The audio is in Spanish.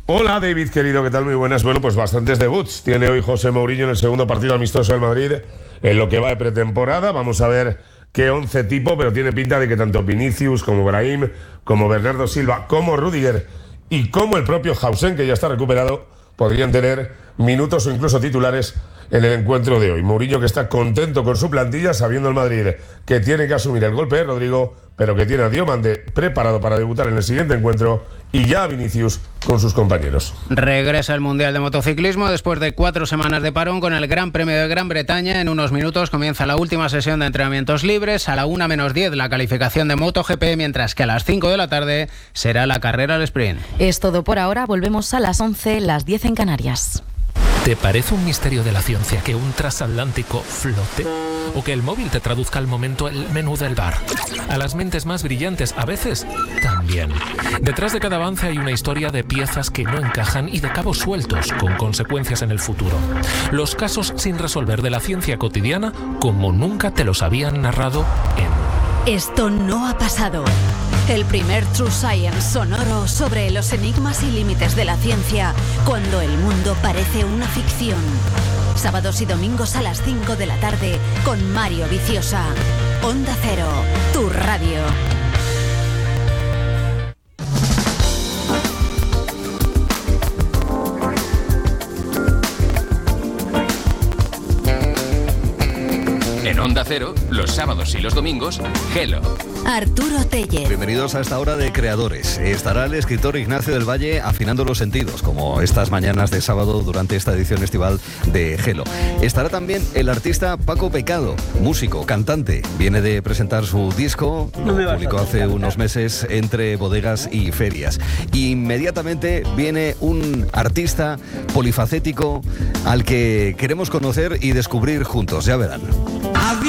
Hola David, querido, ¿qué tal? Muy buenas. Bueno, pues bastantes debuts tiene hoy José Mourinho en el segundo partido amistoso del Madrid en lo que va de pretemporada. Vamos a ver qué 11 tipo, pero tiene pinta de que tanto Vinicius como Brahim, como Bernardo Silva, como Rüdiger y como el propio Hausen, que ya está recuperado, podrían tener minutos o incluso titulares en el encuentro de hoy. Mourinho, que está contento con su plantilla, sabiendo el Madrid que tiene que asumir el golpe de Rodrigo, pero que tiene a Diomande preparado para debutar en el siguiente encuentro y ya a Vinicius con sus compañeros. Regresa el Mundial de Motociclismo después de 4 semanas de parón con el Gran Premio de Gran Bretaña. En unos minutos comienza la última sesión de entrenamientos libres. A la 1:10 la calificación de MotoGP, mientras que a las 5 de la tarde será la carrera al sprint. Es todo por ahora. Volvemos a las 11, las 10 en Canarias. ¿Te parece un misterio de la ciencia que un transatlántico flote? ¿O que el móvil te traduzca al momento el menú del bar? A las mentes más brillantes, a veces, también. Detrás de cada avance hay una historia de piezas que no encajan y de cabos sueltos, con consecuencias en el futuro. Los casos sin resolver de la ciencia cotidiana, como nunca te los habían narrado en... Esto no ha pasado. El primer True Science sonoro sobre los enigmas y límites de la ciencia cuando el mundo parece una ficción. Sábados y domingos a las 5 de la tarde con Mario Viciosa. Onda Cero, tu radio. En Onda Cero, los sábados y los domingos, Hello. Arturo Tellez. Bienvenidos a esta hora de Creadores. Estará el escritor Ignacio del Valle afinando los sentidos, como estas mañanas de sábado durante esta edición estival de Hello. Estará también el artista Paco Pecado, músico, cantante. Viene de presentar su disco, lo publicó hace unos meses entre bodegas y ferias. Inmediatamente viene un artista polifacético al que queremos conocer y descubrir juntos, ya verán.